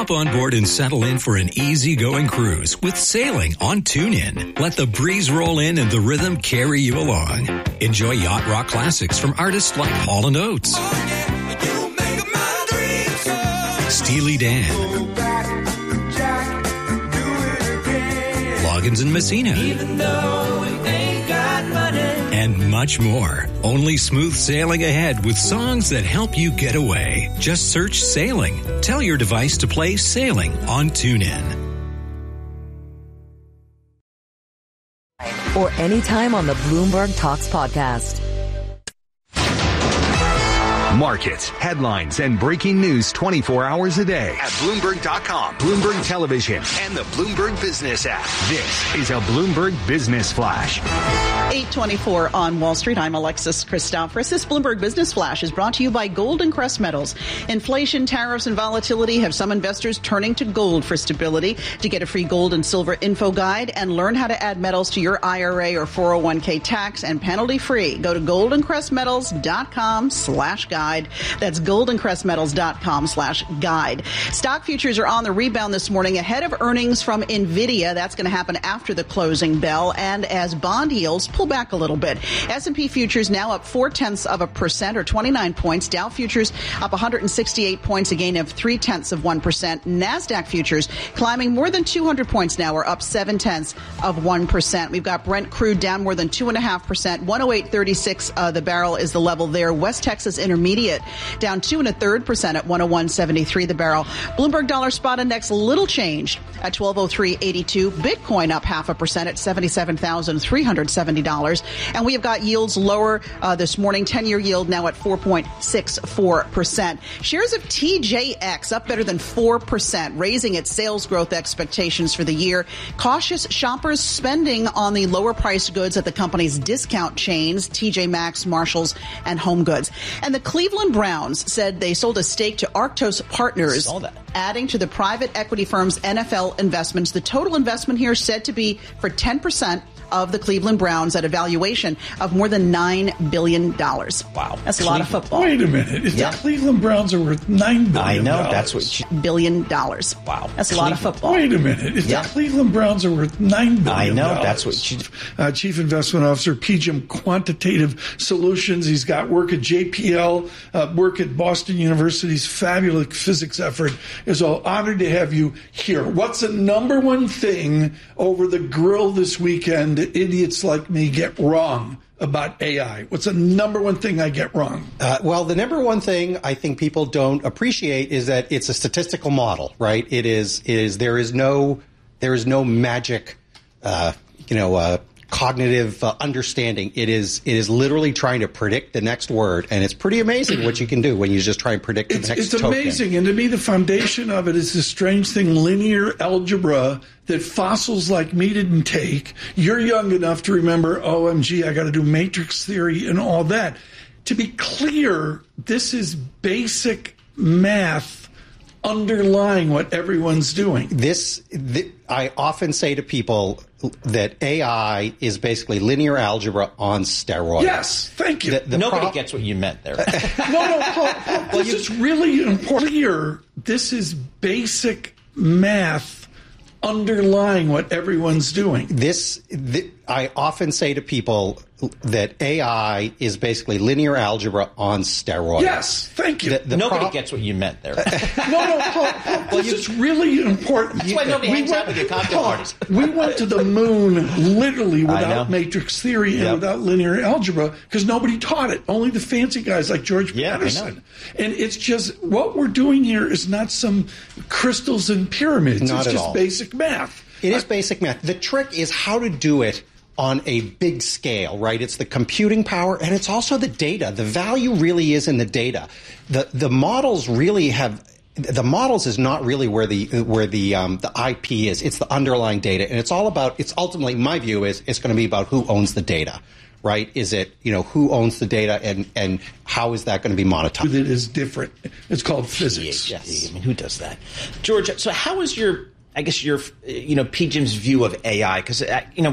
Hop on board and settle in for an easygoing cruise with sailing on TuneIn. Let the breeze roll in and the rhythm carry you along. Enjoy yacht rock classics from artists like Hall & Oates, Steely Dan, Loggins and Messina, and much more. Only smooth sailing ahead with songs that help you get away. Just search Sailing. Tell your device to play Sailing on TuneIn. Or anytime on the Bloomberg Talks podcast. Markets, headlines, and breaking news 24 hours a day at Bloomberg.com, Bloomberg Television, and the Bloomberg Business app. This is a Bloomberg Business Flash. 8:24 on Wall Street. I'm Alexis Christoforous. This Bloomberg Business Flash is brought to you by Golden Crest Metals. Inflation, tariffs, and volatility have some investors turning to gold for stability. To get a free gold and silver info guide and learn how to add metals to your IRA or 401k tax and penalty free, go to goldencrestmetals.com/guide. That's goldencrestmetals.com/guide. Stock futures are on the rebound this morning ahead of earnings from NVIDIA. That's going to happen after the closing bell. And as bond yields pull back a little bit, S&P futures now up 0.4% or 29 points. Dow futures up 168 points, a gain of 0.3%. NASDAQ futures climbing more than 200 points now, or up 0.7%. We've got Brent crude down more than 2.5%. 108.36 the barrel is the level there. West Texas Intermediate down 2.33% at 101.73 the barrel. Bloomberg Dollar Spot Index little changed at 1203.82. Bitcoin up 0.5% at $77,370. And we have got yields lower this morning. 10-year yield now at 4.64%. Shares of TJX up better than 4%, raising its sales growth expectations for the year. Cautious shoppers spending on the lower priced goods at the company's discount chains, TJ Maxx, Marshalls, and Home Goods. And the Cleveland Browns said they sold a stake to Arctos Partners, adding to the private equity firm's NFL investments. The total investment here said to be for 10% of the Cleveland Browns at a valuation of more than $9 billion. Wow. That's a lot of football. Wait a minute. If the Cleveland Browns are worth $9 billion. I know. That's what billion. Wow. That's a lot of football. Wait a minute. If the Cleveland Browns are worth $9 billion. I know. That's what Chief Investment Officer, PGIM Quantitative Solutions. He's got work at JPL, work at Boston University's fabulous physics effort. Is all honored to have you here. What's the number one thing over the grill this weekend that idiots like me get wrong about AI? What's the number one thing I get wrong? Well, the number one thing I think people don't appreciate is that it's a statistical model, right? There is no magic, cognitive understanding. It is literally trying to predict the next word, and it's pretty amazing what you can do when you just try and predict the next token. It's amazing, and to me, the foundation of it is this strange thing, linear algebra, that fossils like me didn't take. You're young enough to remember, OMG, I got to do matrix theory and all that. To be clear, this is basic math underlying what everyone's doing. I often say to people that AI is basically linear algebra on steroids. Yes, thank you. Nobody gets what you meant there. No, this is really important here. This is basic math underlying what everyone's doing. I often say to people that AI is basically linear algebra on steroids. Yes, thank you. Nobody gets what you meant there. This is really important. That's why nobody hangs out with your cocktail parties. We went to the moon literally without matrix theory and without linear algebra because nobody taught it. Only the fancy guys like George Patterson. And it's just what we're doing here is not some crystals and pyramids. It's just basic math. It is basic math. The trick is how to do it on a big scale, right? It's the computing power, and it's also the data. The value really is in the data. The models really have. The models is not really where the IP is. It's the underlying data, and it's all about. It's ultimately, my view is, it's going to be about who owns the data, right? Is it who owns the data, and how is that going to be monetized? It is different. It's called physics. Yes. I mean, who does that, George? So how is your PGIM's view of AI? Because